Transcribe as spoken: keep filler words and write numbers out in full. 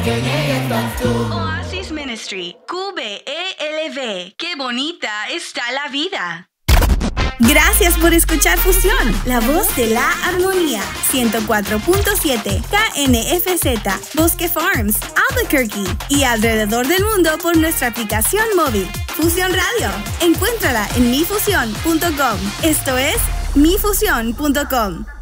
Que llegues tú. Oasis Ministry, Q B E L V. Qué bonita está la vida. Gracias por escuchar Fusión, la voz de la armonía. ciento cuatro punto siete K N F Z, Bosque Farms, Albuquerque y alrededor del mundo por nuestra aplicación móvil. Fusión Radio. Encuéntrala en mi fusión punto com. Esto es mi fusión punto com.